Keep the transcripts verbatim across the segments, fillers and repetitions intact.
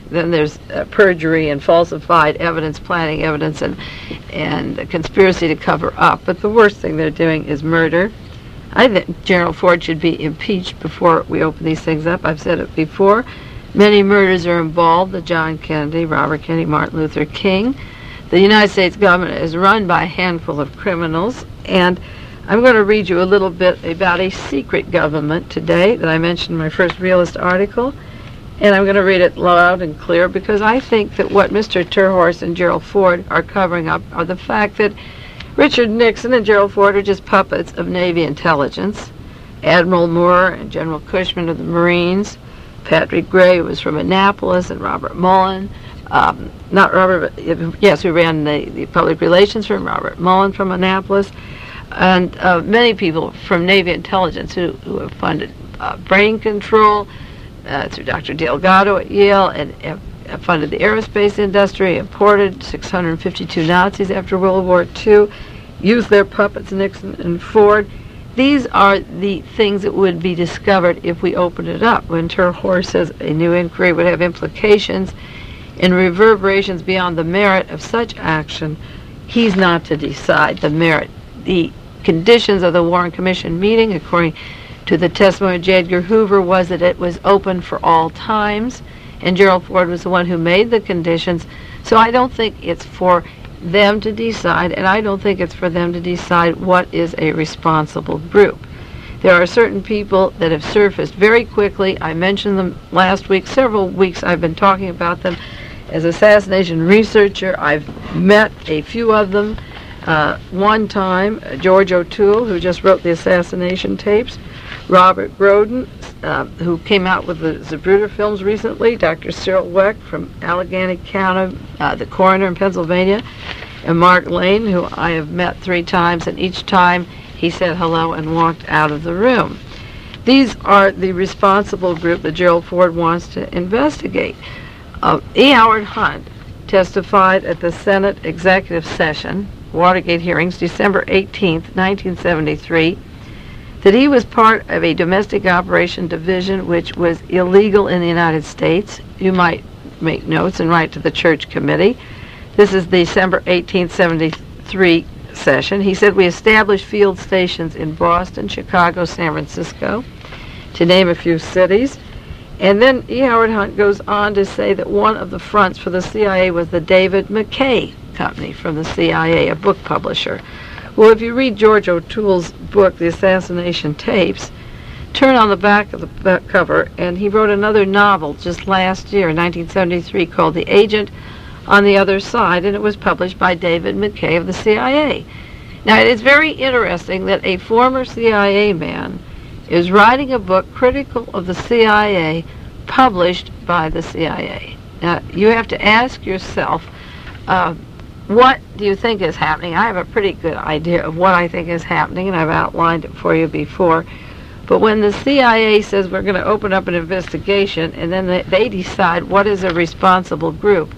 then there's uh, perjury and falsified evidence, planting evidence, and and a conspiracy to cover up. But the worst thing they're doing is murder. I think Gerald Ford should be impeached before we open these things up. I've said it before. Many murders are involved: the John Kennedy, Robert Kennedy, Martin Luther King. The United States government is run by a handful of criminals, and I'm going to read you a little bit about a secret government today that I mentioned in my first realist article, and I'm going to read it loud and clear because I think that what Mister Terhorst and Gerald Ford are covering up are the fact that Richard Nixon and Gerald Ford are just puppets of Navy intelligence. Admiral Moore and General Cushman of the Marines, Patrick Gray was from Annapolis, and Robert Mullen, um, not Robert, but, yes, who ran the, the public relations firm, Robert Mullen from Annapolis, and uh, many people from Navy intelligence who, who have funded uh, brain control uh, through Doctor Delgado at Yale, and have, have funded the aerospace industry, imported six hundred fifty-two Nazis after World War Two, used their puppets, Nixon and Ford. These are the things that would be discovered if we opened it up. When Terhorst says a new inquiry would have implications and reverberations beyond the merit of such action, he's not to decide the merit. The conditions of the Warren Commission meeting, according to the testimony of J. Edgar Hoover, was that it was open for all times, and Gerald Ford was the one who made the conditions. So I don't think it's for them to decide, and I don't think it's for them to decide what is a responsible group. There are certain people that have surfaced very quickly. I mentioned them last week. Several weeks I've been talking about them. As assassination researcher, I've met a few of them. Uh, one time, uh, George O'Toole, who just wrote the assassination tapes, Robert Groden, uh, who came out with the Zapruder films recently, Doctor Cyril Weck from Allegheny County, uh, the coroner in Pennsylvania, and Mark Lane, who I have met three times, and each time he said hello and walked out of the room. These are the responsible group that Gerald Ford wants to investigate. Uh, E. Howard Hunt testified at the Senate executive session, Watergate hearings, December eighteenth, nineteen seventy-three, that he was part of a domestic operation division which was illegal in the United States. You might make notes and write to the church committee. This is the December eighteenth, seventy-three session. He said, we established field stations in Boston, Chicago, San Francisco, to name a few cities. And then E. Howard Hunt goes on to say that one of the fronts for the C I A was the David McKay Company from the C I A, a book publisher. Well, if you read George O'Toole's book, The Assassination Tapes, turn on the back of the back cover, and he wrote another novel just last year, nineteen seventy-three, called The Agent on the Other Side, and it was published by David McKay of the C I A. Now, it is very interesting that a former C I A man is writing a book critical of the C I A, published by the C I A. Now, you have to ask yourself, uh, what do you think is happening? I have a pretty good idea of what I think is happening, and I've outlined it for you before. But when the C I A says we're going to open up an investigation, and then they, they decide what is a responsible group,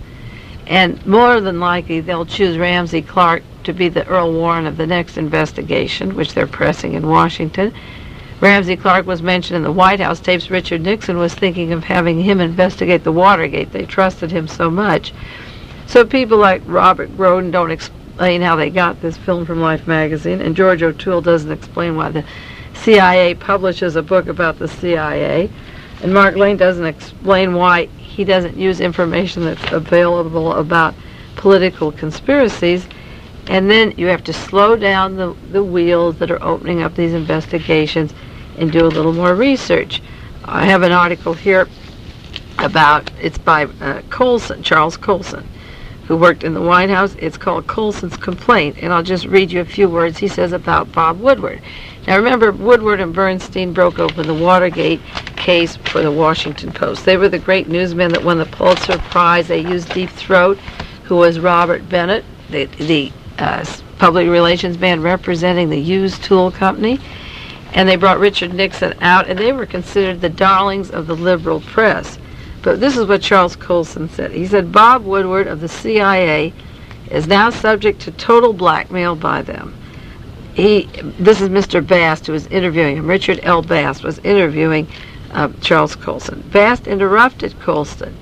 and more than likely they'll choose Ramsey Clark to be the Earl Warren of the next investigation, which they're pressing in Washington. Ramsey Clark was mentioned in the White House tapes. Richard Nixon was thinking of having him investigate the Watergate. They trusted him so much. So people like Robert Groden don't explain how they got this film from Life magazine, and George O'Toole doesn't explain why the C I A publishes a book about the C I A, and Mark Lane doesn't explain why he doesn't use information that's available about political conspiracies. And then you have to slow down the, the wheels that are opening up these investigations and do a little more research. I have an article here about, it's by uh, Colson, Charles Colson, who worked in the White House. It's called Colson's Complaint, and I'll just read you a few words he says about Bob Woodward. Now remember, Woodward and Bernstein broke open the Watergate case for the Washington Post. They were the great newsmen that won the Pulitzer Prize. They used Deep Throat, who was Robert Bennett, the, the uh, public relations man representing the Hughes Tool Company, and they brought Richard Nixon out, and they were considered the darlings of the liberal press. But this is what Charles Colson said. He said, Bob Woodward of the C I A is now subject to total blackmail by them. He, this is Mister Bast who was interviewing him. Richard L. Bast was interviewing uh, Charles Colson. Bast interrupted Colson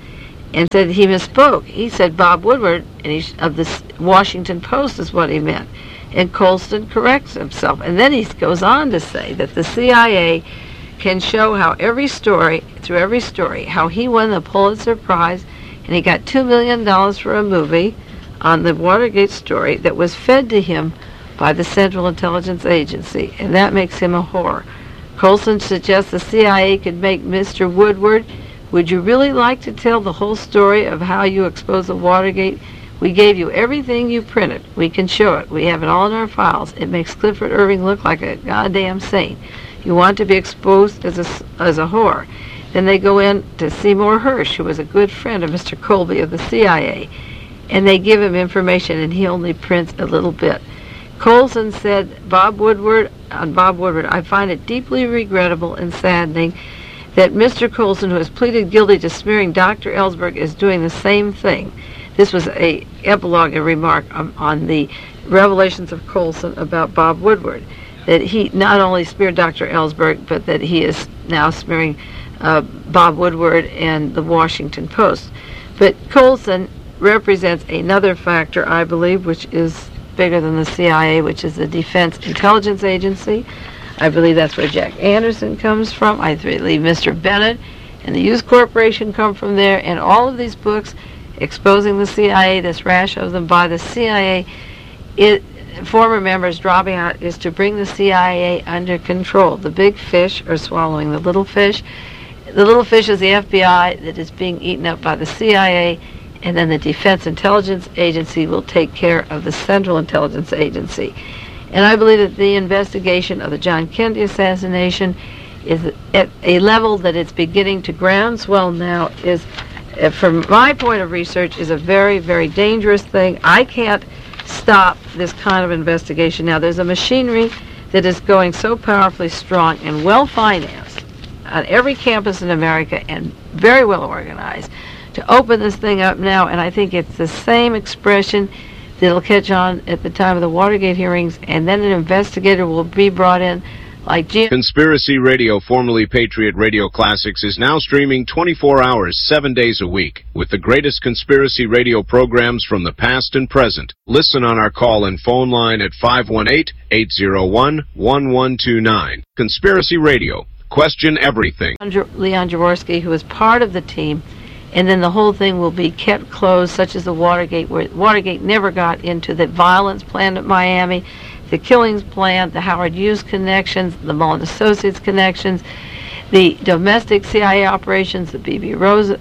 and said he misspoke. He said Bob Woodward and he, of the Washington Post is what he meant. And Colston corrects himself. And then he goes on to say that the C I A can show how every story, through every story, how he won the Pulitzer Prize and he got two million dollars for a movie on the Watergate story that was fed to him by the Central Intelligence Agency, and that makes him a whore. Colson suggests the C I A could make Mister Woodward, would you really like to tell the whole story of how you exposed the Watergate? We gave you everything you printed. We can show it. We have it all in our files. It makes Clifford Irving look like a goddamn saint. You want to be exposed as a, as a whore. Then they go in to Seymour Hersh, who was a good friend of Mister Colby of the C I A, and they give him information, and he only prints a little bit. Colson said, Bob Woodward, on Bob Woodward, I find it deeply regrettable and saddening that Mister Colson, who has pleaded guilty to smearing Doctor Ellsberg, is doing the same thing. This was a epilogue, a remark on, on the revelations of Colson about Bob Woodward, that he not only smeared Doctor Ellsberg, but that he is now smearing uh, Bob Woodward and the Washington Post. But Colson represents another factor, I believe, which is bigger than the C I A, which is the Defense Intelligence Agency. I believe that's where Jack Anderson comes from. I believe Mister Bennett and the Hughes Corporation come from there, and all of these books exposing the C I A, this rash of them by the C I A, it, former members dropping out, is to bring the C I A under control. The big fish are swallowing the little fish. The little fish is the F B I that is being eaten up by the C I A, and then the Defense Intelligence Agency will take care of the Central Intelligence Agency. And I believe that the investigation of the John Kennedy assassination is at a level that it's beginning to groundswell now, is, uh, from my point of research, is a very, very dangerous thing. I can't stop this kind of investigation now. There's a machinery that is going so powerfully strong and well-financed on every campus in America and very well organized to open this thing up now, and I think it's the same expression that'll catch on at the time of the Watergate hearings, and then an investigator will be brought in like Jim. Conspiracy Radio, formerly Patriot Radio Classics, is now streaming twenty-four hours, seven days a week, with the greatest conspiracy radio programs from the past and present. Listen on our call and phone line at five one eight, eight zero one, one one two nine. Conspiracy Radio. Question everything. Leon Jaworski, who is part of the team, and then the whole thing will be kept closed, such as the Watergate, where Watergate never got into the violence planned at Miami, the killings planned, the Howard Hughes connections, the Mullen Associates connections, the domestic C I A operations, the B B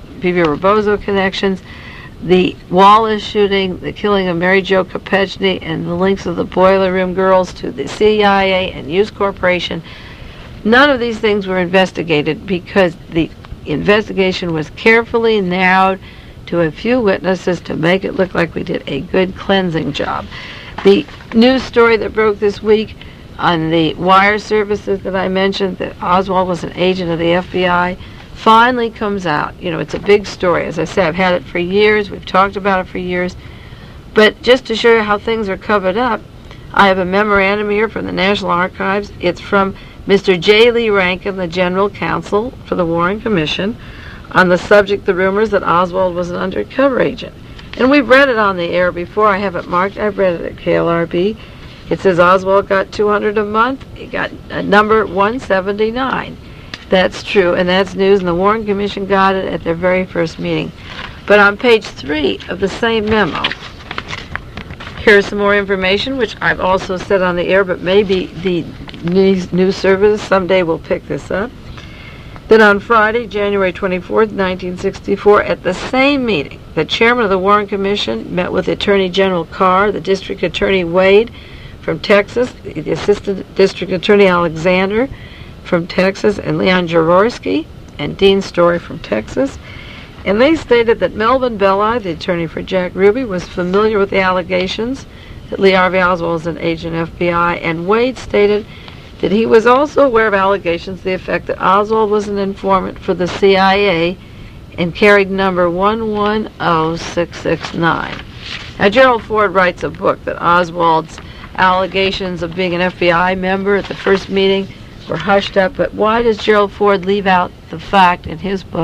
Rebozo connections, the Wallace shooting, the killing of Mary Jo Kopechne, and the links of the Boiler Room Girls to the C I A and Hughes Corporation. None of these things were investigated because the investigation was carefully narrowed to a few witnesses to make it look like we did a good cleansing job. The news story that broke this week on the wire services that I mentioned, that Oswald was an agent of the F B I, finally comes out. You know, it's a big story. As I said, I've had it for years. We've talked about it for years. But just to show you how things are covered up, I have a memorandum here from the National Archives. It's from Mister J. Lee Rankin, the General Counsel for the Warren Commission, on the subject, the rumors that Oswald was an undercover agent. And we've read it on the air before. I have it marked. I've read it at K L R B. It says Oswald got two hundred a month. He got a number one seventy-nine. That's true, and that's news, and the Warren Commission got it at their very first meeting. But on page three of the same memo, here's some more information, which I've also said on the air, but maybe the news, news service someday will pick this up. That on Friday, January twenty-fourth, nineteen sixty-four, at the same meeting, the chairman of the Warren Commission met with Attorney General Carr, the District Attorney Wade from Texas, the Assistant District Attorney Alexander from Texas, and Leon Jaworski and Dean Story from Texas. And they stated that Melvin Belli, the attorney for Jack Ruby, was familiar with the allegations that Lee Harvey Oswald was an agent F B I, and Wade stated that he was also aware of allegations to the effect that Oswald was an informant for the C I A and carried number one one zero six six nine. Now, Gerald Ford writes a book that Oswald's allegations of being an F B I member at the first meeting were hushed up, but why does Gerald Ford leave out the fact in his book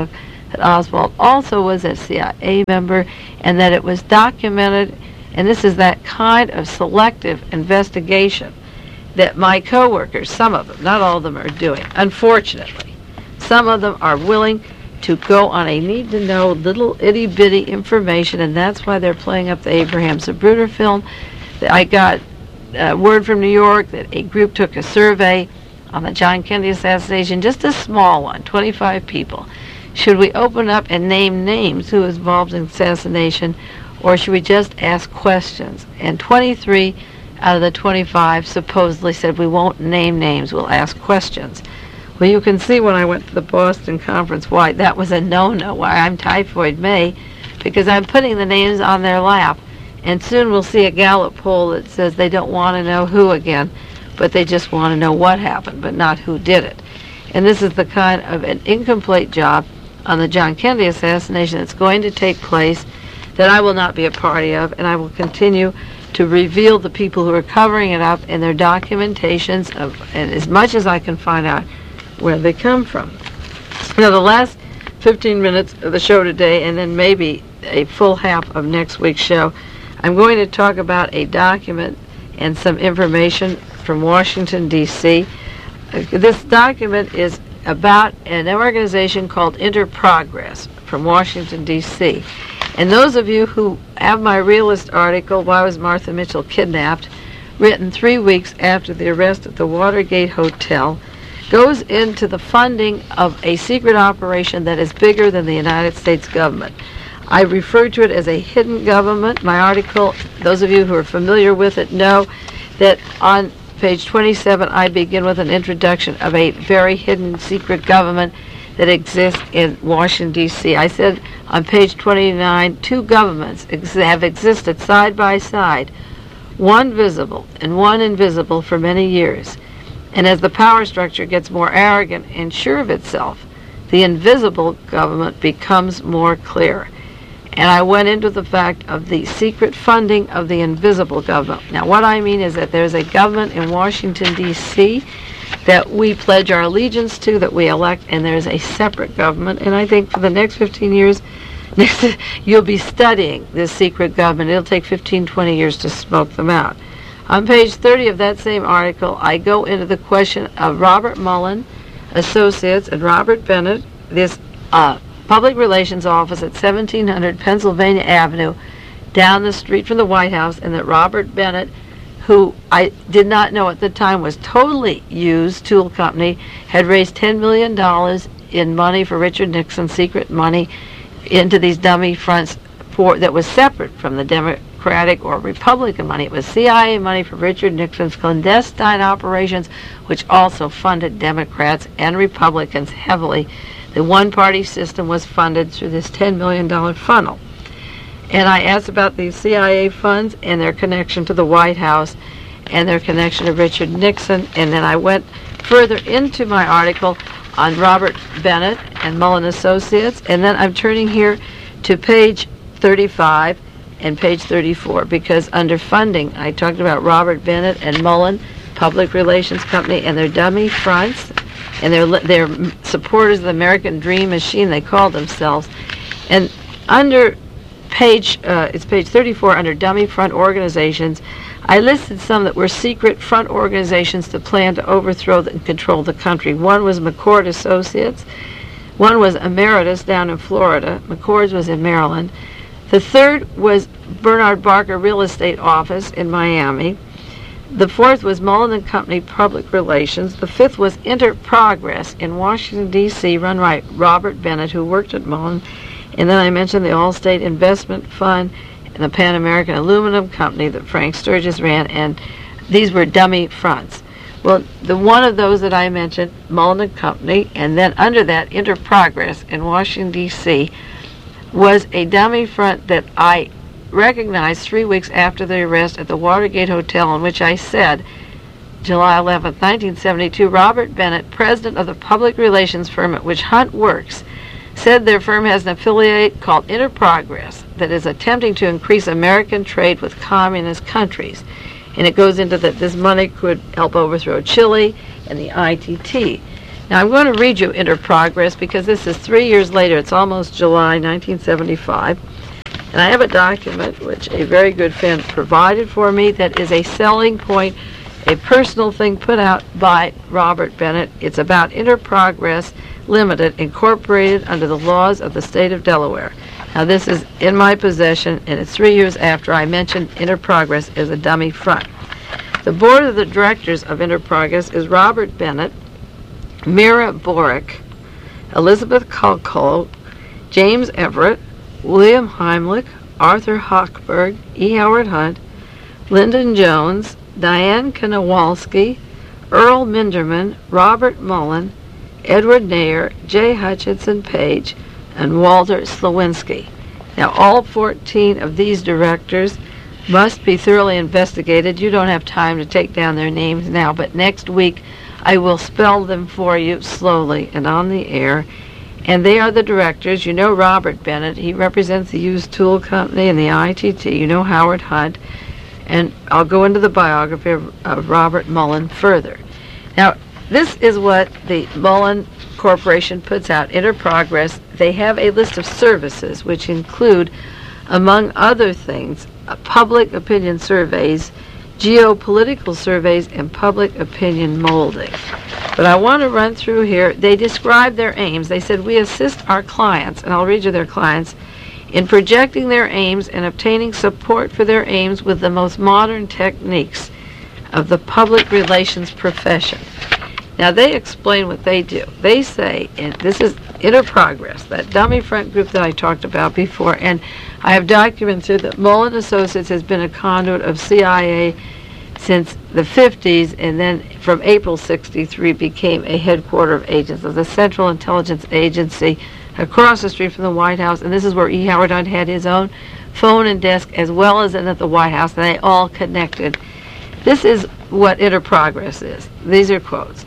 that Oswald also was a C I A member, and that it was documented, and this is that kind of selective investigation that my coworkers, some of them, not all of them, are doing. Unfortunately, some of them are willing to go on a need-to-know little itty-bitty information, and that's why they're playing up the Abraham Zapruder film. I got uh, word from New York that a group took a survey on the John Kennedy assassination, just a small one, twenty-five people. Should we open up and name names who was involved in assassination, or should we just ask questions? And twenty-three out of the twenty-five supposedly said, we won't name names, we'll ask questions. Well, you can see when I went to the Boston conference why that was a no-no, why I'm Typhoid May, because I'm putting the names on their lap, and soon we'll see a Gallup poll that says they don't want to know who again, but they just want to know what happened, but not who did it. And this is the kind of an incomplete job on the John Kennedy assassination that's going to take place that I will not be a party of, and I will continue to reveal the people who are covering it up and their documentations of, and as much as I can find out where they come from. Now, the last fifteen minutes of the show today, and then maybe a full half of next week's show, I'm going to talk about a document and some information from Washington, D C Uh, this document is about an organization called Interprogress from Washington, D C And those of you who have my Realist article, Why Was Martha Mitchell Kidnapped?, written three weeks after the arrest at the Watergate Hotel, goes into the funding of a secret operation that is bigger than the United States government. I refer to it as a hidden government. My article, those of you who are familiar with it know that on page twenty-seven I begin with an introduction of a very hidden secret government that exists in Washington, D C I said on page twenty-nine, two governments ex- have existed side by side, one visible and one invisible for many years. And as the power structure gets more arrogant and sure of itself, the invisible government becomes more clear. And I went into the fact of the secret funding of the invisible government. Now, what I mean is that there's a government in Washington, D C that we pledge our allegiance to, that we elect, and there's a separate government. And I think for the next fifteen years, you'll be studying this secret government. It'll take fifteen, twenty years to smoke them out. On page thirty of that same article, I go into the question of Robert Mullen Associates and Robert Bennett, this uh, public relations office at seventeen hundred Pennsylvania Avenue, down the street from the White House, and that Robert Bennett, who I did not know at the time was totally used tool company, had raised ten million dollars in money for Richard Nixon, secret money, into these dummy fronts for that was separate from the Democratic or Republican money. It was C I A money for Richard Nixon's clandestine operations, which also funded Democrats and Republicans heavily. The one-party system was funded through this ten million dollars funnel. And I asked about the C I A funds and their connection to the White House and their connection to Richard Nixon. And then I went further into my article on Robert Bennett and Mullen Associates. And then I'm turning here to page thirty-five and page thirty-four, because under funding, I talked about Robert Bennett and Mullen Public Relations Company and their dummy fronts and their, their supporters of the American Dream Machine, they called themselves. And under page, uh, it's page thirty-four, under dummy front organizations, I listed some that were secret front organizations to plan to overthrow and control the country. One was McCord Associates. One was Emeritus down in Florida. McCord's was in Maryland. The third was Bernard Barker Real Estate Office in Miami. The fourth was Mullen and Company Public Relations. The fifth was Interprogress in Washington, D C, run by Robert Bennett, who worked at Mullen. And then I mentioned the Allstate Investment Fund and the Pan American Aluminum Company that Frank Sturgis ran, and these were dummy fronts. Well, the one of those that I mentioned, Mullen and Company, and then under that, Interprogress in Washington, D C, was a dummy front that I recognized three weeks after the arrest at the Watergate Hotel, in which I said, July eleventh, nineteen seventy-two, Robert Bennett, president of the public relations firm at which Hunt works, said their firm has an affiliate called Interprogress that is attempting to increase American trade with communist countries. And it goes into that this money could help overthrow Chile and the I T T. Now, I'm going to read you Inter Progress because this is three years later. It's almost July nineteen seventy-five. And I have a document which a very good friend provided for me that is a selling point, a personal thing put out by Robert Bennett. It's about Inter Progress Limited, incorporated under the laws of the state of Delaware. Now, this is in my possession, and it's three years after I mentioned Inter Progress as a dummy front. The board of the directors of Inter Progress is Robert Bennett, Mira Borick, Elizabeth Kalko, James Everett, William Heimlich, Arthur Hochberg, E. Howard Hunt, Lyndon Jones, Diane Konowalski, Earl Minderman, Robert Mullen, Edward Nair, J. Hutchinson Page, and Walter Slowinski. Now, all fourteen of these directors must be thoroughly investigated. You don't have time to take down their names now, but next week I will spell them for you slowly and on the air. And they are the directors. You know Robert Bennett. He represents the Used Tool Company and the I T T. You know Howard Hunt. And I'll go into the biography of, of Robert Mullen further. Now, this is what the Mullen Corporation puts out, Inter Progress. They have a list of services which include, among other things, uh, public opinion surveys, geopolitical surveys, and public opinion molding. But I want to run through here. They describe their aims. They said, we assist our clients, and I'll read you their clients, in projecting their aims and obtaining support for their aims with the most modern techniques of the public relations profession. Now, they explain what they do. They say, and this is Inter Progress, that dummy front group that I talked about before, and I have documented that Mullen Associates has been a conduit of C I A since the fifties, and then from April sixty-three became a headquarter of agents of the Central Intelligence Agency across the street from the White House, and this is where E. Howard Hunt had his own phone and desk as well as in at the White House, and they all connected. This is what Inter Progress is. These are quotes.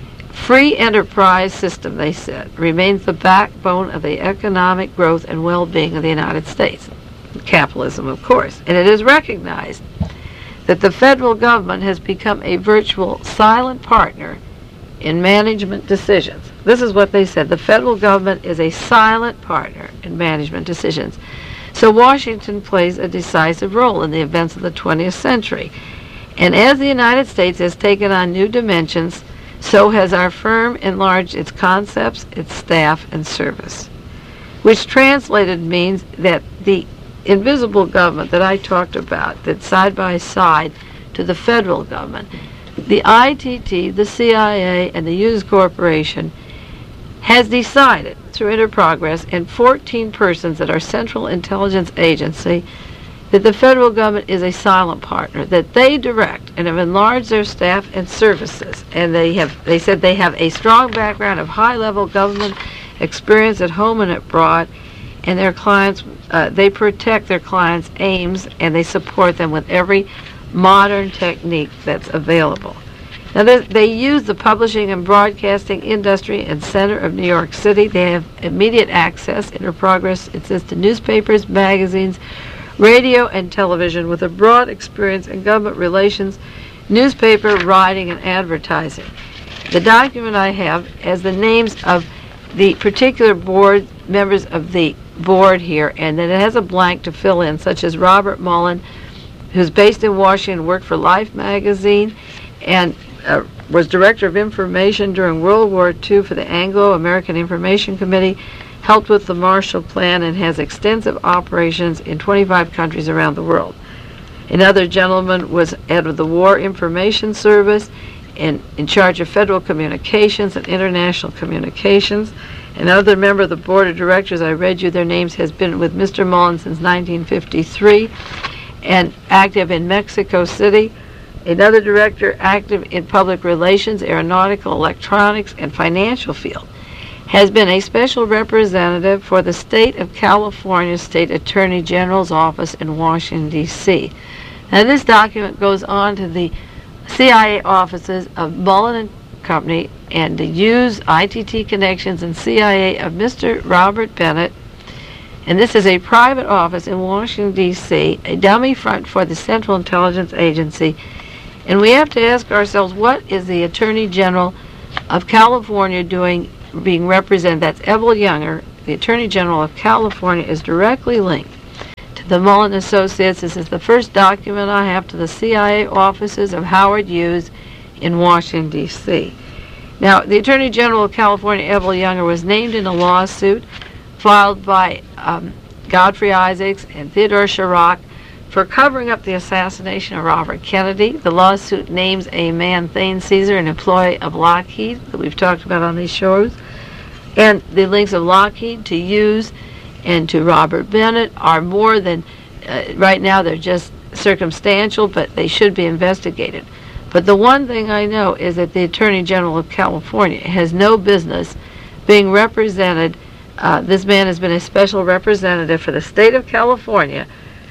Free enterprise system, they said, remains the backbone of the economic growth and well-being of the United States. Capitalism, of course. And it is recognized that the federal government has become a virtual silent partner in management decisions. This is what they said. The federal government is a silent partner in management decisions. So Washington plays a decisive role in the events of the twentieth century. And as the United States has taken on new dimensions, so has our firm enlarged its concepts, its staff, and service, which translated means that the invisible government that I talked about, that side by side to the federal government, the I T T, the C I A, and the Hughes Corporation has decided through Inter Progress and fourteen persons at our Central Intelligence Agency that the federal government is a silent partner, that they direct and have enlarged their staff and services, and they have they said they have a strong background of high-level government experience at home and abroad, and their clients, uh, they protect their clients' aims, and they support them with every modern technique that's available. Now, they use the publishing and broadcasting industry and center of New York City. They have immediate access, Inter Progress, it says, to newspapers, magazines, radio, and television with a broad experience in government relations, newspaper, writing, and advertising. The document I have has the names of the particular board members of the board here, and then it has a blank to fill in, such as Robert Mullen, who's based in Washington, worked for Life magazine, and uh, was director of information during World War Two for the Anglo-American Information Committee, helped with the Marshall Plan, and has extensive operations in twenty-five countries around the world. Another gentleman was head of the War Information Service and in charge of federal communications and international communications. Another member of the board of directors, I read you their names, has been with Mister Mullen since nineteen fifty-three and active in Mexico City. Another director active in public relations, aeronautical, electronics, and financial field, has been a special representative for the state of California State Attorney General's office in Washington, D C Now, this document goes on to the C I A offices of Mullen and Company and to use I T T connections and C I A of Mister Robert Bennett. And this is a private office in Washington, D C, a dummy front for the Central Intelligence Agency. And we have to ask ourselves, what is the Attorney General of California doing being represented, that's Evel Younger, the Attorney General of California, is directly linked to the Mullen Associates. This is the first document I have to the C I A offices of Howard Hughes in Washington, D C Now, the Attorney General of California, Evel Younger, was named in a lawsuit filed by um, Godfrey Isaacs and Theodore Chirac for covering up the assassination of Robert Kennedy. The lawsuit names a man, Thane Caesar, an employee of Lockheed, that we've talked about on these shows. And the links of Lockheed to Hughes and to Robert Bennett are more than, uh, right now they're just circumstantial, but they should be investigated. But the one thing I know is that the Attorney General of California has no business being represented. Uh, this man has been a special representative for the state of California,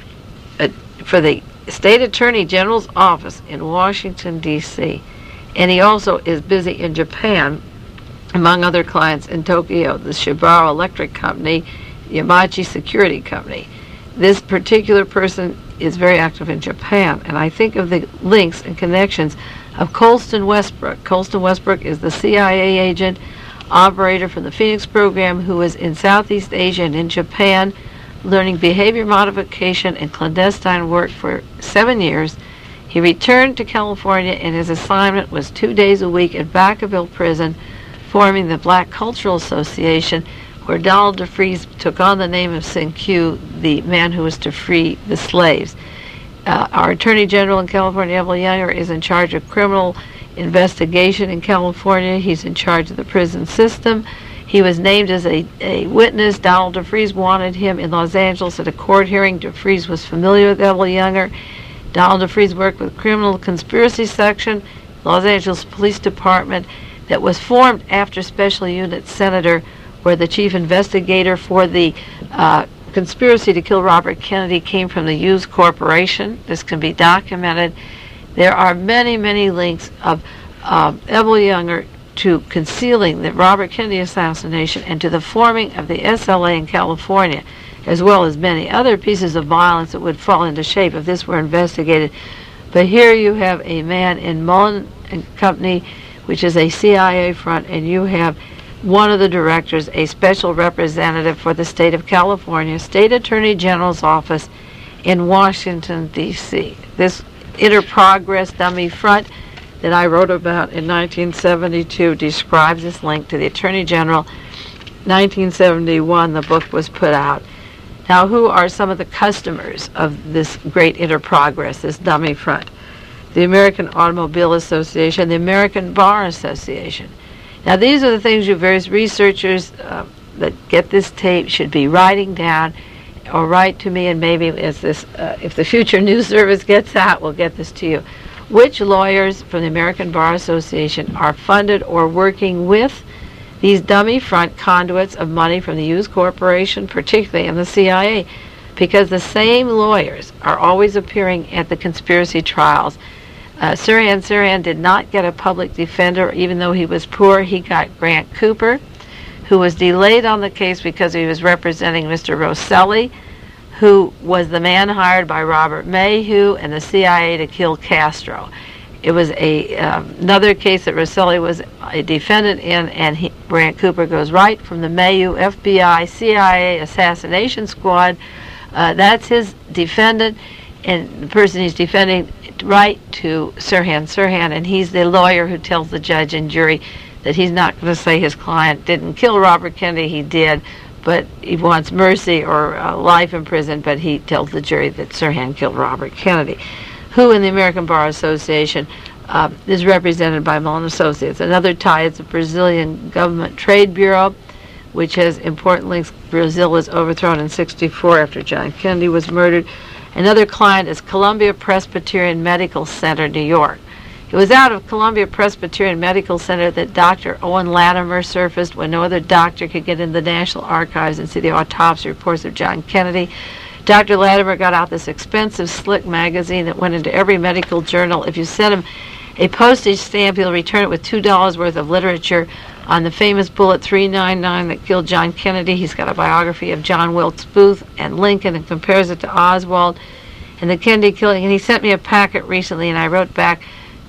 uh, for the State Attorney General's office in Washington, D C And he also is busy in Japan, among other clients in Tokyo, the Shibaro Electric Company, Yamachi Security Company. This particular person is very active in Japan, and I think of the links and connections of Colston Westbrook. Colston Westbrook is the C I A agent, operator from the Phoenix program, who was in Southeast Asia and in Japan, learning behavior modification and clandestine work for seven years. He returned to California, and his assignment was two days a week at Vacaville Prison, forming the Black Cultural Association, where Donald DeFreeze took on the name of Sin-Q, the man who was to free the slaves. Uh, our Attorney General in California, Evel Younger, is in charge of criminal investigation in California. He's in charge of the prison system. He was named as a, a witness. Donald DeFreeze wanted him in Los Angeles at a court hearing. DeFreeze was familiar with Evel Younger. Donald DeFreeze worked with Criminal Conspiracy Section, Los Angeles Police Department, that was formed after Special Unit Senator, where the chief investigator for the uh, conspiracy to kill Robert Kennedy came from the Hughes Corporation. This can be documented. There are many, many links of uh, Evel Younger to concealing the Robert Kennedy assassination and to the forming of the S L A in California, as well as many other pieces of violence that would fall into shape if this were investigated. But here you have a man in Mullen and Company, which is a C I A front, and you have one of the directors, a special representative for the state of California, State Attorney General's office in Washington, D C This Inter Progress dummy front that I wrote about in nineteen seventy-two describes this link to the Attorney General. nineteen seventy-one, the book was put out. Now, who are some of the customers of this great Inter Progress, this dummy front? The American Automobile Association, the American Bar Association. Now, these are the things you various researchers uh, that get this tape should be writing down, or write to me, and maybe as this, uh, if the future news service gets out, we'll get this to you. Which lawyers from the American Bar Association are funded or working with these dummy front conduits of money from the Hughes Corporation, particularly in the C I A? Because the same lawyers are always appearing at the conspiracy trials. Uh, Sirhan Sirhan did not get a public defender, even though he was poor. He got Grant Cooper, who was delayed on the case because he was representing Mister Rosselli, who was the man hired by Robert Mayhew and the C I A to kill Castro. It was a um, another case that Rosselli was a defendant in, and he, Grant Cooper goes right from the Mayhew F B I C I A assassination squad. Uh, that's his defendant, and the person he's defending, right to Sirhan Sirhan, and he's the lawyer who tells the judge and jury that he's not going to say his client didn't kill Robert Kennedy. He did, but he wants mercy or uh, life in prison, but he tells the jury that Sirhan killed Robert Kennedy, who in the American Bar Association uh, is represented by Mullen Associates. Another tie is the Brazilian Government Trade Bureau, which has important links. Brazil was overthrown in sixty-four after John Kennedy was murdered. Another client is Columbia Presbyterian Medical Center, New York. It was out of Columbia Presbyterian Medical Center that Doctor Owen Latimer surfaced when no other doctor could get in the National Archives and see the autopsy reports of John Kennedy. Doctor Latimer got out this expensive, slick magazine that went into every medical journal. If you sent him a postage stamp, he'll return it with two dollars worth of literature on the famous bullet three ninety-nine that killed John Kennedy. He's got a biography of John Wilkes Booth and Lincoln and compares it to Oswald and the Kennedy killing. And he sent me a packet recently, and I wrote back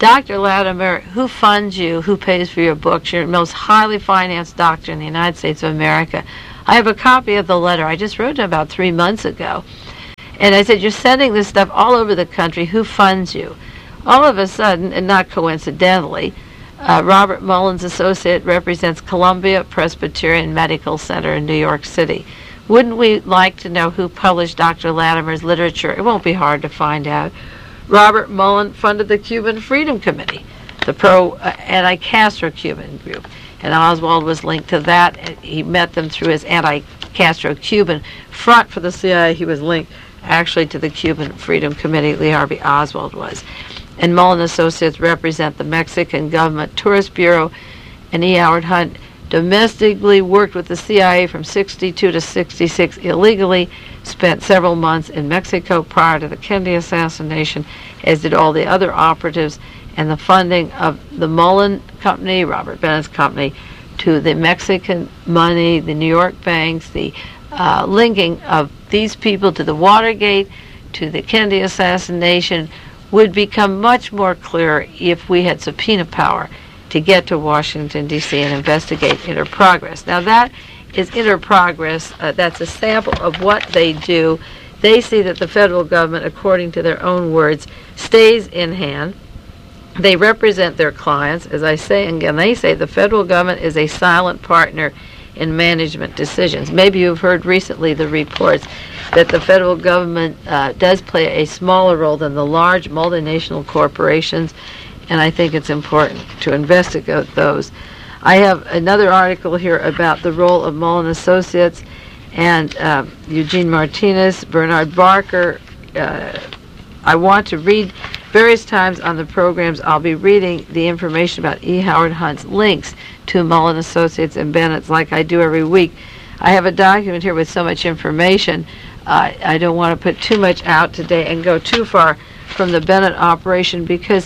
Doctor Latimer, who funds you, who pays for your books? You're the most highly financed doctor in the United States of America. I have a copy of the letter. I just wrote it about three months ago. And I said, you're sending this stuff all over the country. Who funds you? All of a sudden, and not coincidentally, uh, Robert Mullins Associate represents Columbia Presbyterian Medical Center in New York City. Wouldn't we like to know who published Doctor Latimer's literature? It won't be hard to find out. Robert Mullen funded the Cuban Freedom Committee, the pro-anti-Castro uh, Cuban group. And Oswald was linked to that. He met them through his anti-Castro Cuban front for the C I A. He was linked actually to the Cuban Freedom Committee. Lee Harvey Oswald was. And Mullen Associates represent the Mexican Government Tourist Bureau. And E. Howard Hunt domestically worked with the C I A from sixty-two to sixty-six illegally, spent several months in Mexico prior to the Kennedy assassination, as did all the other operatives, and the funding of the Mullen Company, Robert Bennett's company, to the Mexican money, the New York banks, the uh, linking of these people to the Watergate, to the Kennedy assassination, would become much more clear if we had subpoena power to get to Washington, D C and investigate Interprogress. Now that is Interprogress. Uh, that's a sample of what they do. They see that the federal government, according to their own words, stays in hand. They represent their clients. As I say, and again, they say the federal government is a silent partner in management decisions. Maybe you've heard recently the reports that the federal government uh, does play a smaller role than the large multinational corporations, and I think it's important to investigate those. I have another article here about the role of Mullen Associates and uh, Eugene Martinez, Bernard Barker. Uh, I want to read various times on the programs. I'll be reading the information about E. Howard Hunt's links to Mullen Associates and Bennett's like I do every week. I have a document here with so much information. Uh, I don't want to put too much out today and go too far from the Bennett operation, because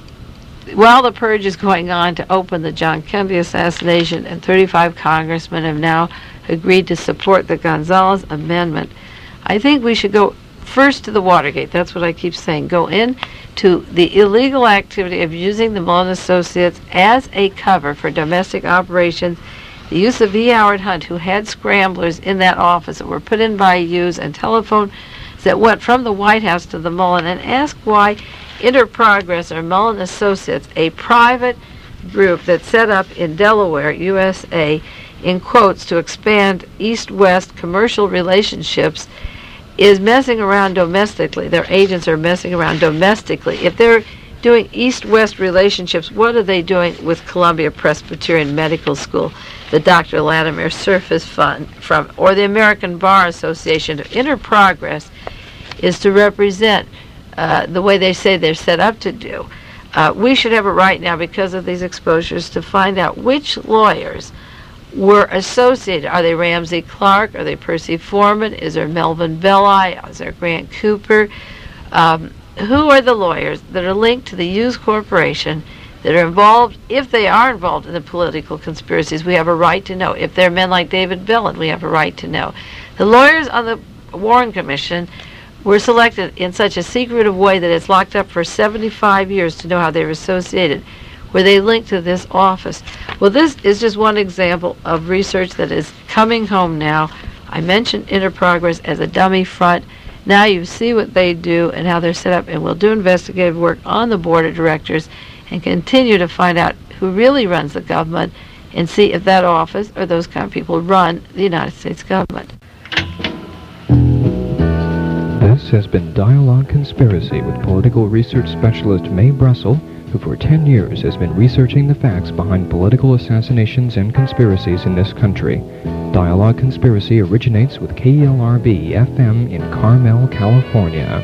while the purge is going on to open the John Kennedy assassination, and thirty-five congressmen have now agreed to support the Gonzales Amendment, I think we should go first to the Watergate. That's what I keep saying. Go in to the illegal activity of using the Mullen Associates as a cover for domestic operations, the use of E. Howard Hunt, who had scramblers in that office that were put in by Hughes, and telephone that went from the White House to the Mullen, and ask why Interprogress or Mullen Associates, a private group that's set up in Delaware, U S A, in quotes, to expand East-West commercial relationships, is messing around domestically. Their agents are messing around domestically. If they're doing East-West relationships, what are they doing with Columbia Presbyterian Medical School, the Doctor Latimer Surface Fund, from, or the American Bar Association? Interprogress is to represent uh, the way they say they're set up to do. Uh, we should have a right now, because of these exposures, to find out which lawyers were associated. Are they Ramsey Clark? Are they Percy Foreman? Is there Melvin Belli? Is there Grant Cooper? Um, who are the lawyers that are linked to the Hughes Corporation that are involved? If they are involved in the political conspiracies, we have a right to know. If they're men like David Bellin, we have a right to know. The lawyers on the Warren Commission were selected in such a secretive way that it's locked up for seventy-five years to know how they were associated. Were they linked to this office? Well, this is just one example of research that is coming home now. I mentioned Interprogress as a dummy front. Now you see what they do and how they're set up, and we'll do investigative work on the board of directors and continue to find out who really runs the government and see if that office or those kind of people run the United States government. This has been Dialogue Conspiracy with political research specialist Mae Brussel, who for ten years has been researching the facts behind political assassinations and conspiracies in this country. Dialogue Conspiracy originates with K E L R B F M in Carmel, California.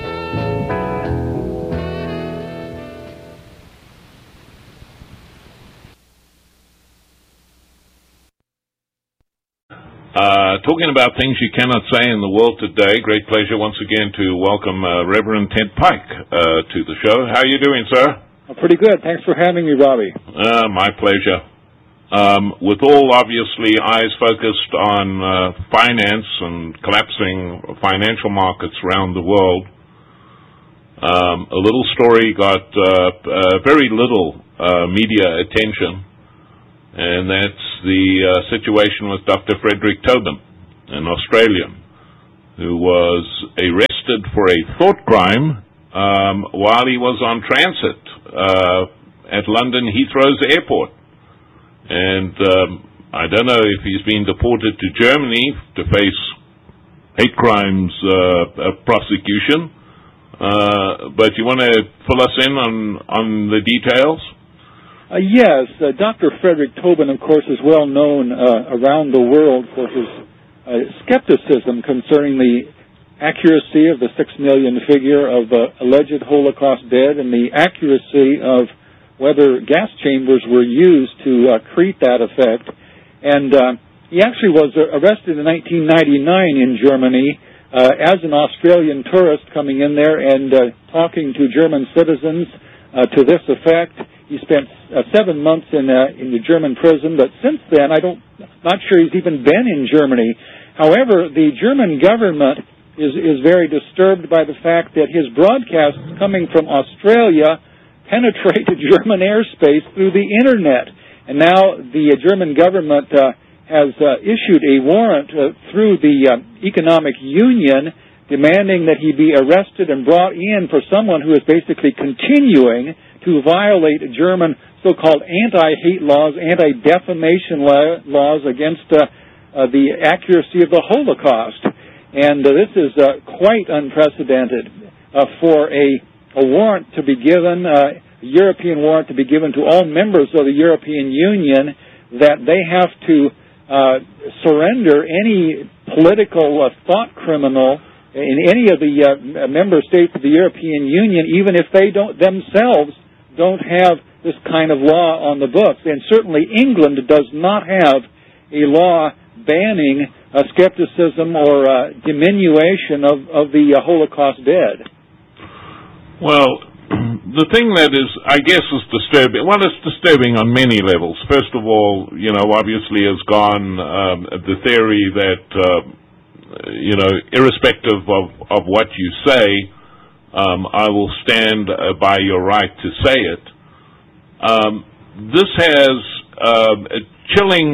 Uh, talking about things you cannot say in the world today, great pleasure once again to welcome uh, Reverend Ted Pike uh, to the show. How are you doing, sir? Oh, pretty good. Thanks for having me, Robbie. Uh, my pleasure. Um, with all, obviously, eyes focused on uh, finance and collapsing financial markets around the world, Um, a little story got uh, uh, very little uh, media attention, and that's the uh, situation with Doctor Frederick Tobin, an Australian, who was arrested for a thought crime um, while he was on transit uh, at London Heathrow's airport. And um, I don't know if he's been deported to Germany to face hate crimes uh, prosecution, uh, but you want to fill us in on, on the details? Uh, yes, uh, Doctor Frederick Tobin, of course, is well known uh, around the world for his uh, skepticism concerning the accuracy of the six million figure of uh, alleged Holocaust dead and the accuracy of whether gas chambers were used to uh, create that effect. And uh, he actually was uh, arrested in nineteen ninety-nine in Germany uh, as an Australian tourist coming in there and uh, talking to German citizens uh, to this effect. He spent uh, seven months in uh, in the German prison, but since then, I don't, not sure he's even been in Germany. However, the German government is is very disturbed by the fact that his broadcasts coming from Australia penetrated German airspace through the internet, and now the uh, German government uh, has uh, issued a warrant uh, through the uh, Economic Union demanding that he be arrested and brought in for someone who is basically continuing to violate German so-called anti-hate laws, anti-defamation la- laws against uh, uh, the accuracy of the Holocaust. And uh, this is uh, quite unprecedented uh, for a, a warrant to be given, uh, a European warrant to be given to all members of the European Union, that they have to uh, surrender any political uh, thought criminal in any of the uh, member states of the European Union, even if they don't themselves don't have this kind of law on the books. And certainly England does not have a law banning uh, skepticism or uh, diminution of, of the uh, Holocaust dead. Well, the thing that is, I guess, is disturbing, well, it's disturbing on many levels. First of all, you know, obviously has gone um, the theory that, uh, you know, irrespective of, of what you say, Um, I will stand uh, by your right to say it. Um, this has uh, a chilling,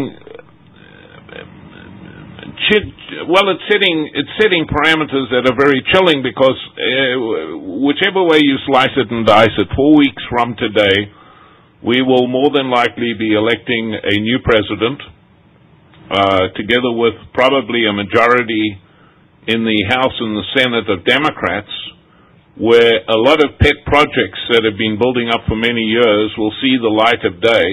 ch- well, it's setting it's setting parameters that are very chilling because uh, whichever way you slice it and dice it, four weeks from today, we will more than likely be electing a new president, uh, together with probably a majority in the House and the Senate of Democrats, where a lot of pet projects that have been building up for many years will see the light of day.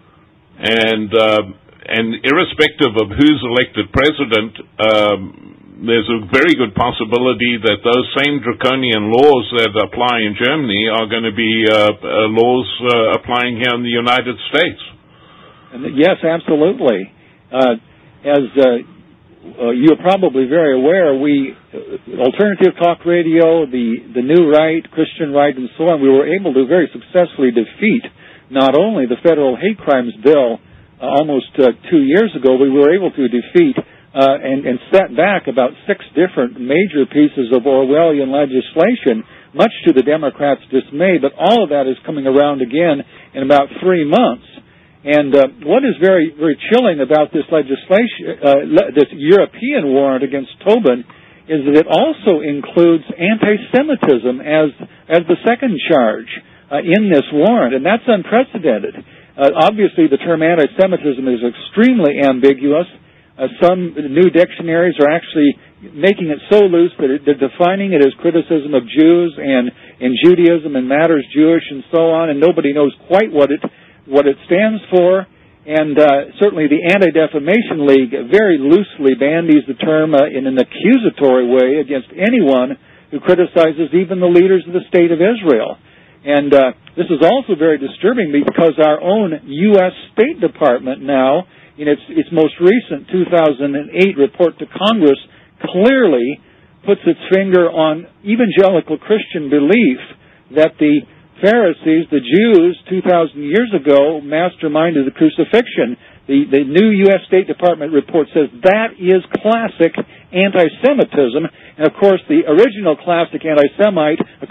And uh, and irrespective of who's elected president, um, there's a very good possibility that those same draconian laws that apply in Germany are going to be uh, uh, laws uh, applying here in the United States. And yes, absolutely. Uh, as uh, Uh, you're probably very aware, we, uh, Alternative Talk Radio, the, the New Right, Christian Right, and so on, we were able to very successfully defeat not only the federal hate crimes bill uh, almost uh, two years ago, we were able to defeat uh, and, and set back about six different major pieces of Orwellian legislation, much to the Democrats' dismay, but all of that is coming around again in about three months. And uh, what is very, very chilling about this legislation, uh, le- this European warrant against Tobin, is that it also includes anti-Semitism as as the second charge uh, in this warrant, and that's unprecedented. Uh, obviously, the term anti-Semitism is extremely ambiguous. Uh, some new dictionaries are actually making it so loose that it, they're defining it as criticism of Jews and, and Judaism and matters Jewish and so on, and nobody knows quite what it what it stands for, and uh, certainly the Anti-Defamation League very loosely bandies the term uh, in an accusatory way against anyone who criticizes even the leaders of the State of Israel. And uh, this is also very disturbing because our own U S State Department now, in its, its most recent two thousand eight report to Congress, clearly puts its finger on evangelical Christian belief that the Pharisees, the Jews, two thousand years ago, masterminded the crucifixion. The, the new U S State Department report says that is classic anti-Semitism. And, of course, the original classic anti-Semite,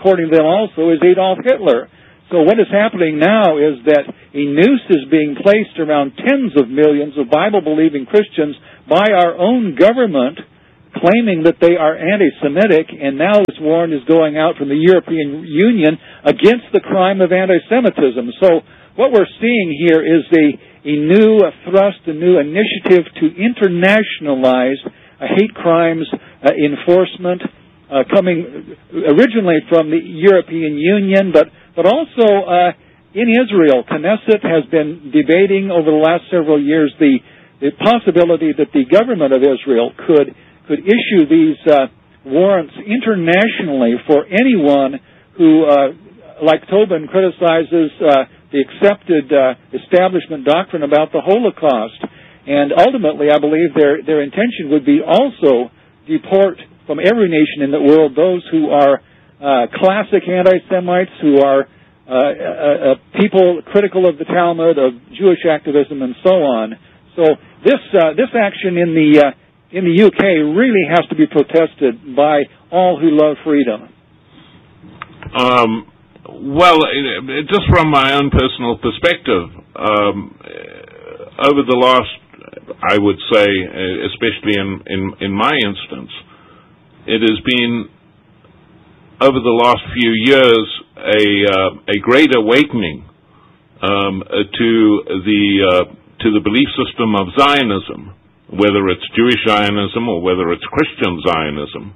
according to them also, is Adolf Hitler. So what is happening now is that a noose is being placed around tens of millions of Bible-believing Christians by our own government, claiming that they are anti-Semitic, and now this warrant is going out from the European Union against the crime of anti-Semitism. So what we're seeing here is a, a new thrust, a new initiative to internationalize uh, hate crimes uh, enforcement, uh, coming originally from the European Union, but, but also uh, in Israel. Knesset has been debating over the last several years the, the possibility that the government of Israel could could issue these uh, warrants internationally for anyone who, uh, like Tobin, criticizes uh, the accepted uh, establishment doctrine about the Holocaust. And ultimately, I believe their their intention would be also deport from every nation in the world those who are uh, classic anti-Semites, who are uh, uh, uh, people critical of the Talmud, of Jewish activism, and so on. So this uh, this action in the uh, in the U K really has to be protested by all who love freedom. Um, well, just from my own personal perspective, um, over the last, I would say, especially in, in, in my instance, it has been, over the last few years, a, uh, a great awakening um, to the uh, to the belief system of Zionism, whether it's Jewish Zionism or whether it's Christian Zionism,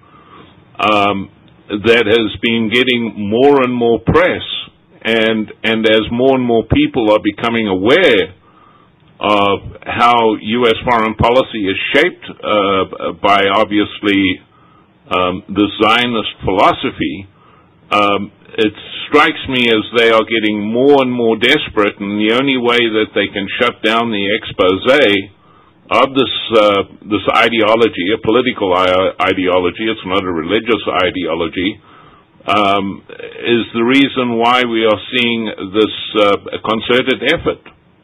um, that has been getting more and more press, and and as more and more people are becoming aware of how U S foreign policy is shaped uh, by, obviously, um, the Zionist philosophy, um, it strikes me as they are getting more and more desperate, and the only way that they can shut down the expose of this uh, this ideology, a political ideology, it's not a religious ideology, um, is the reason why we are seeing this uh, concerted effort.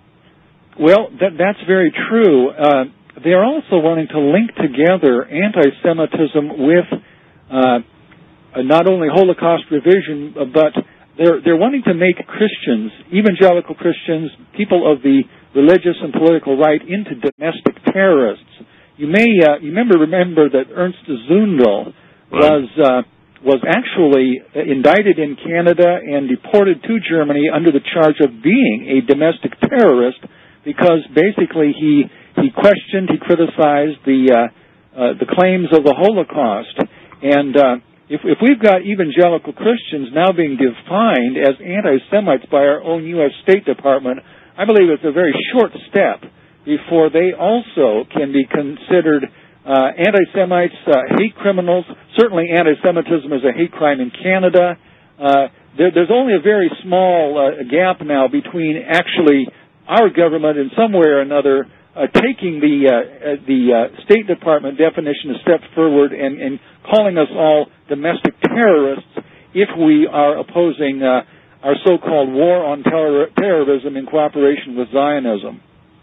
Well, that, that's very true. Uh, they are also wanting to link together anti-Semitism with uh, not only Holocaust revision, but they're they're wanting to make Christians, evangelical Christians, people of the religious and political right, into domestic terrorists. You may uh, you remember remember that Ernst Zundel was uh, was actually indicted in Canada and deported to Germany under the charge of being a domestic terrorist, because basically he he questioned, he criticized the uh, uh, the claims of the Holocaust. And uh, if if we've got evangelical Christians now being defined as anti-Semites by our own U S State Department, I believe it's a very short step before they also can be considered uh, anti-Semites, uh, hate criminals. Certainly anti-Semitism is a hate crime in Canada. Uh, there, there's only a very small uh, gap now between actually our government in some way or another uh, taking the uh, uh, the uh, State Department definition a step forward and, and calling us all domestic terrorists if we are opposing uh, our so-called war on terror- terrorism in cooperation with Zionism.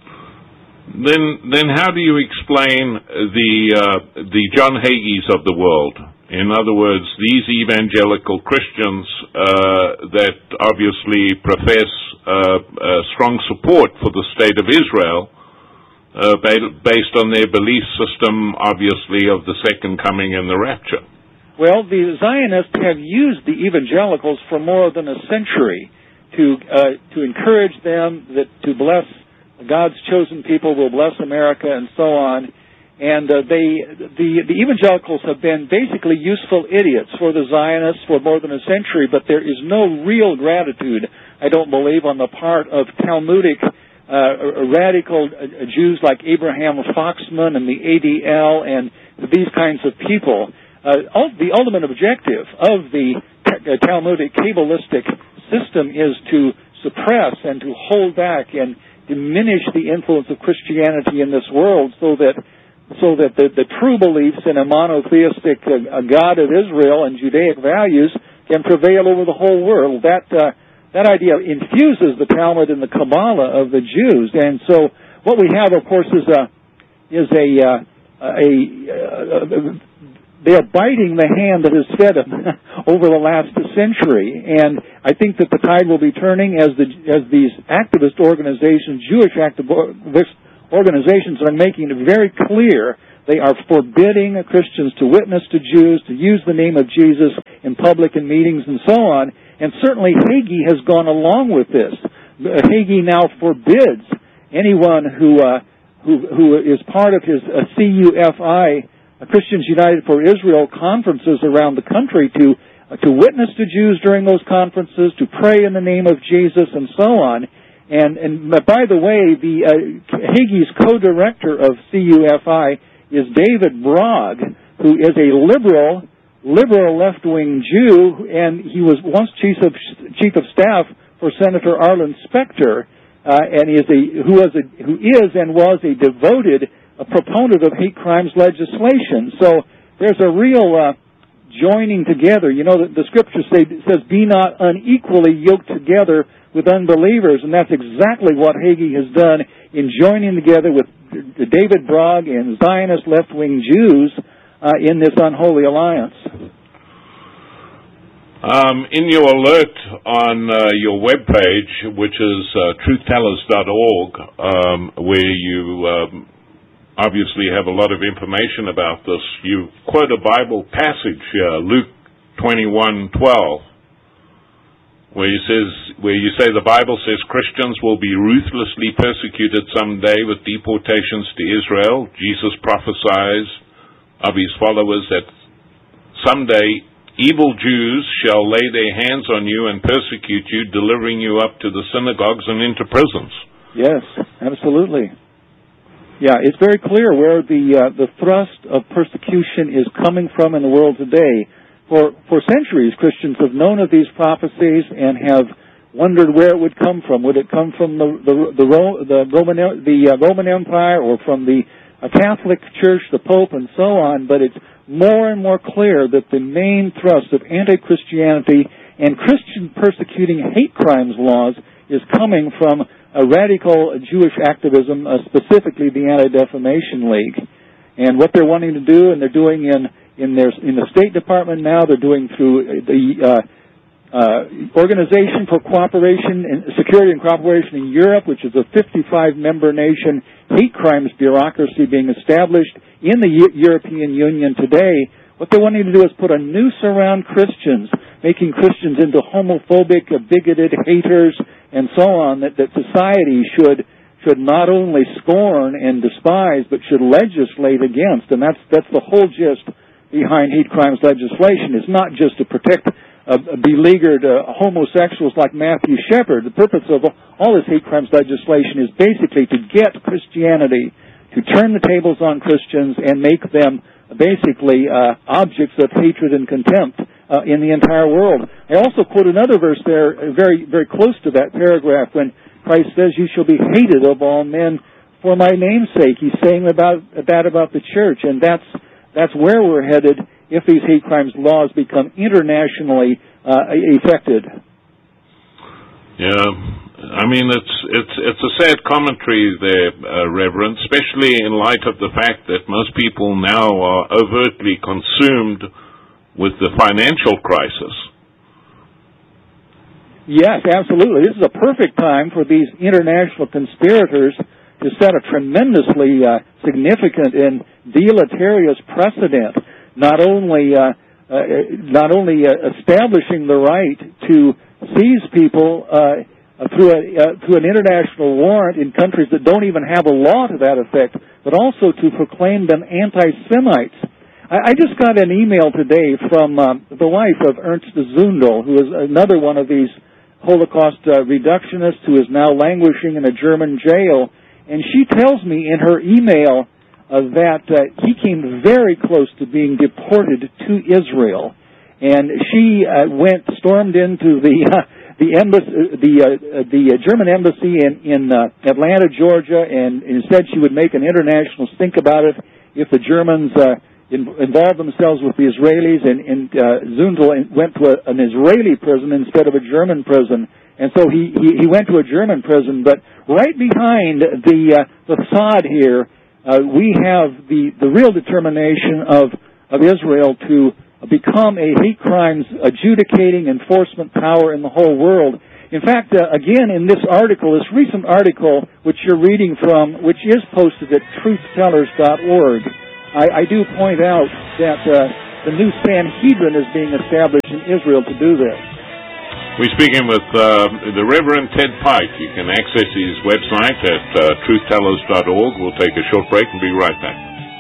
Then, then how do you explain the uh, the John Hagees of the world? In other words, these evangelical Christians uh, that obviously profess uh, uh, strong support for the State of Israel, uh, based on their belief system, obviously, of the second coming and the rapture. Well, the Zionists have used the evangelicals for more than a century to uh, to encourage them that to bless God's chosen people, will bless America, and so on. And uh, they the the evangelicals have been basically useful idiots for the Zionists for more than a century, but there is no real gratitude, I don't believe, on the part of Talmudic uh, radical uh, Jews like Abraham Foxman and the A D L and these kinds of people. Uh, the ultimate objective of the t- Talmudic Kabbalistic system is to suppress and to hold back and diminish the influence of Christianity in this world, so that so that the, the true beliefs in a monotheistic uh, God of Israel and Judaic values can prevail over the whole world. That uh, that idea infuses the Talmud and the Kabbalah of the Jews, and so what we have, of course, is a is a uh, a, a, a, a they are biting the hand that has fed them over the last century. And I think that the tide will be turning as the as these activist organizations, Jewish activist organizations, are making it very clear they are forbidding Christians to witness to Jews, to use the name of Jesus in public and meetings and so on. And certainly Hagee has gone along with this. Hagee now forbids anyone who uh, who who is part of his uh, C U F I, Christians United for Israel, conferences around the country to uh, to witness to Jews during those conferences, to pray in the name of Jesus, and so on. And and by the way, the uh, Hagee's co-director of C U F I is David Bragg, who is a liberal, liberal left-wing Jew, and he was once chief of chief of staff for Senator Arlen Specter, uh, and he is a who was a who is and was a devoted a proponent of hate crimes legislation. So there's a real uh, joining together. You know, the, the scriptures say says, "Be not unequally yoked together with unbelievers," and that's exactly what Hagee has done in joining together with David Bragg and Zionist left-wing Jews uh, in this unholy alliance. Um, in your alert on uh, your webpage, which is uh, truth tellers dot org, um, where you um, obviously have a lot of information about this, you quote a Bible passage, uh, Luke twenty-one twelve. Where you says, where you say the Bible says Christians will be ruthlessly persecuted someday with deportations to Israel. Jesus prophesies of his followers that someday evil Jews shall lay their hands on you and persecute you, delivering you up to the synagogues and into prisons. Yes, absolutely. Yeah, it's very clear where the uh, the thrust of persecution is coming from in the world today. For for centuries, Christians have known of these prophecies and have wondered where it would come from. Would it come from the the the, the Roman the uh, Roman Empire, or from the uh, Catholic Church, the Pope, and so on? But it's more and more clear that the main thrust of anti-Christianity and Christian persecuting hate crimes laws is coming from a radical Jewish activism, uh, specifically the Anti-Defamation League. And what they're wanting to do, and they're doing in in their in the State Department now, they're doing through the uh, uh, Organization for Cooperation and Security and Cooperation in Europe, which is a fifty-five member nation hate crimes bureaucracy being established in the U- European Union today. What they're wanting to do is put a noose around Christians, making Christians into homophobic, bigoted haters, and so on, that, that society should should not only scorn and despise, but should legislate against. And that's that's the whole gist behind hate crimes legislation. It's not just to protect uh, beleaguered uh, homosexuals like Matthew Shepard. The purpose of all this hate crimes legislation is basically to get Christianity to turn the tables on Christians and make them basically uh, objects of hatred and contempt uh, in the entire world. I also quote another verse there, very very close to that paragraph, when Christ says, "You shall be hated of all men for my name's sake." He's saying about that about the church, and that's that's where we're headed if these hate crimes laws become internationally uh, effected. Yeah, I mean it's it's it's a sad commentary there, uh, Reverend, especially in light of the fact that most people now are overtly consumed with the financial crisis. Yes, absolutely. This is a perfect time for these international conspirators to set a tremendously uh, significant and deleterious precedent, not only uh, uh, not only uh, establishing the right to seize people uh, through a uh, through an international warrant in countries that don't even have a law to that effect, but also to proclaim them anti-Semites. I, I just got an email today from uh, the wife of Ernst Zundel, who is another one of these Holocaust uh, reductionist who is now languishing in a German jail, and she tells me in her email uh, that uh, he came very close to being deported to Israel, and she uh, went stormed into the uh, the embassy, the uh, the uh, German embassy in in uh, Atlanta, Georgia, and instead she would make an international stink about it if the Germans uh, involved themselves with the Israelis, and, and uh, Zundel went to a, an Israeli prison instead of a German prison, and so he, he, he went to a German prison. But right behind the uh, the facade here, uh, we have the, the real determination of of Israel to become a hate crimes adjudicating enforcement power in the whole world. In fact, uh, again, in this article, this recent article, which you're reading from, which is posted at truth tellers dot org, I, I do point out that uh, the new Sanhedrin is being established in Israel to do this. We're speaking with uh, the Reverend Ted Pike. You can access his website at uh, truth tellers dot org. We'll take a short break and be right back.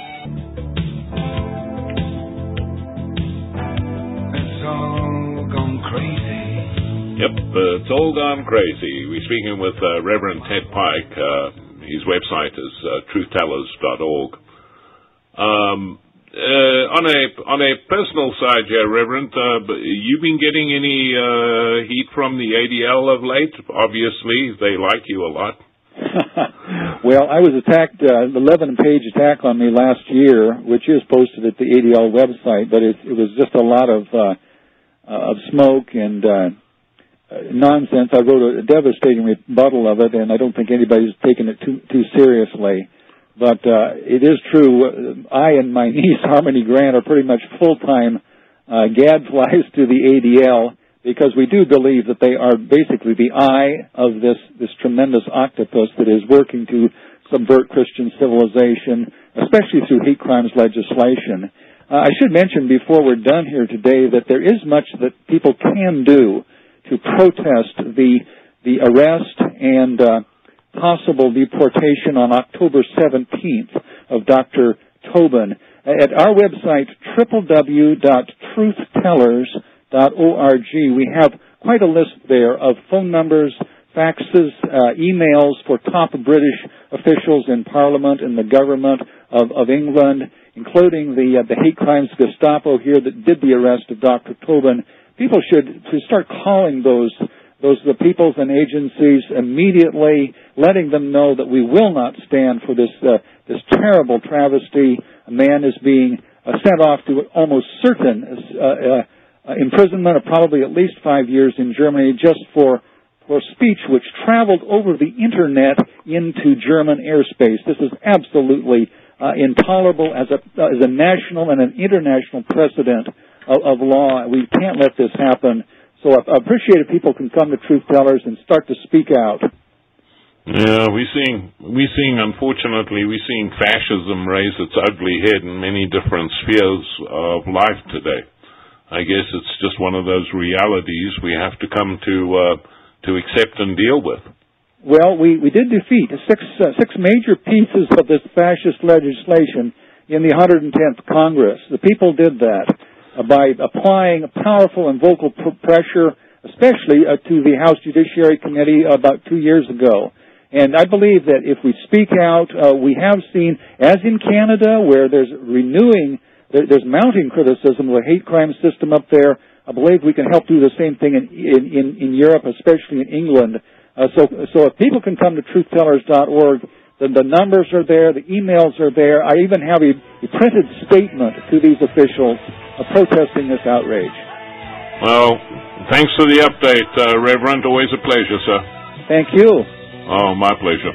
It's all gone crazy. Yep, uh, it's all gone crazy. We're speaking with uh, Reverend Ted Pike. Uh, his website is uh, truth tellers dot org. Um, uh, on a on a personal side here, Reverend, uh, you been getting any uh, heat from the A D L of late? Obviously, they like you a lot. Well, I was attacked, uh, the eleven-page attack on me last year, which is posted at the A D L website, but it, it was just a lot of uh, uh, of smoke and uh, nonsense. I wrote a devastating rebuttal of it, and I don't think anybody's taken it too too seriously. But uh, it is true. I and my niece Harmony Grant are pretty much full-time uh, gadflies to the A D L because we do believe that they are basically the eye of this this tremendous octopus that is working to subvert Christian civilization, especially through hate crimes legislation. Uh, I should mention before we're done here today that there is much that people can do to protest the the arrest and uh, possible deportation on October seventeenth of Doctor Tobin. At our website, w w w dot truth tellers dot org, we have quite a list there of phone numbers, faxes, uh, emails for top British officials in Parliament and the government of, of England, including the uh, the hate crimes Gestapo here that did the arrest of Doctor Tobin. People should, should start calling those those the peoples and agencies immediately, letting them know that we will not stand for this uh, this terrible travesty. A man is being uh, sent off to almost certain uh, uh, imprisonment of probably at least five years in Germany just for for speech which traveled over the internet into German airspace. This is absolutely uh, intolerable as a uh, as a national and an international precedent of, of law. We can't let this happen. So I appreciate if people can come to Truth Tellers and start to speak out. Yeah, we're seeing, we're seeing, unfortunately, we're seeing fascism raise its ugly head in many different spheres of life today. I guess it's just one of those realities we have to come to uh, to accept and deal with. Well, we, we did defeat six uh, six major pieces of this fascist legislation in the one hundred tenth Congress. The people did that uh, by applying powerful and vocal pr- pressure, especially uh, to the House Judiciary Committee about two years ago. And I believe that if we speak out, uh, we have seen, as in Canada, where there's renewing, there, there's mounting criticism of the hate crime system up there. I believe we can help do the same thing in in, in, in Europe, especially in England. Uh, so, so if people can come to truth tellers dot org, then the numbers are there, the emails are there. I even have a, a printed statement to these officials uh, protesting this outrage. Well, thanks for the update, uh, Reverend. Always a pleasure, sir. Thank you. Oh, my pleasure.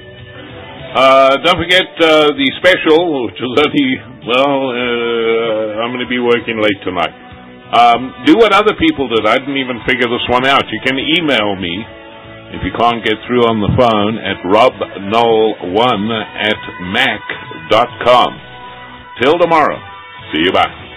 Uh, don't forget uh, the special, which is only, well, uh, I'm going to be working late tonight. Um, do what other people did. I didn't even figure this one out. You can email me, if you can't get through on the phone, at rob noel one at mac dot com. Till tomorrow. See you back.